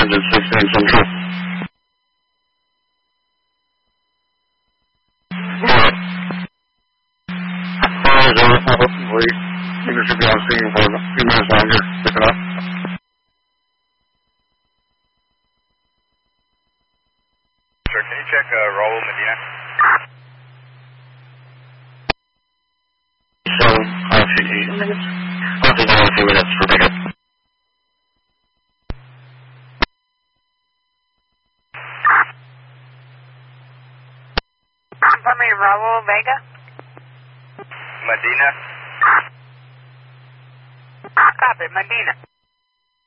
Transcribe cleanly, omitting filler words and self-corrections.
Transit 16 Central. Hopefully, you should be on scene for a few minutes longer. Pick it up. Sure, can you check Raul Medina? So, a few minutes. I'll take a few minutes for pickup. For me, Raul Vega. Medina. Copy, Medina.